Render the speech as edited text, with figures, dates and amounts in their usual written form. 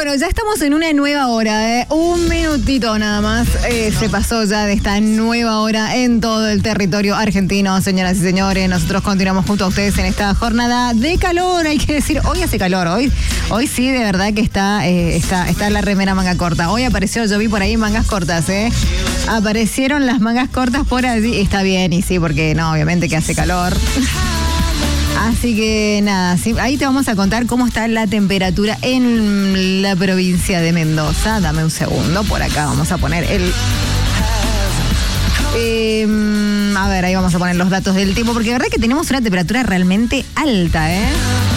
Bueno, ya estamos en una nueva hora, un minutito nada más. Se pasó ya de esta nueva hora en todo el territorio argentino, señoras y señores. Nosotros continuamos junto a ustedes en esta jornada de calor. Hay que decir, hoy hace calor, hoy sí, de verdad que está la remera manga corta. Hoy apareció, yo vi por ahí mangas cortas, Aparecieron las mangas cortas por allí. Está bien, y sí, porque no, obviamente que hace calor. Así que nada, sí, ahí te vamos a contar cómo está la temperatura en la provincia de Mendoza. Dame un segundo, por acá vamos a poner a ver, ahí vamos a poner los datos del tiempo, porque la verdad que tenemos una temperatura realmente alta,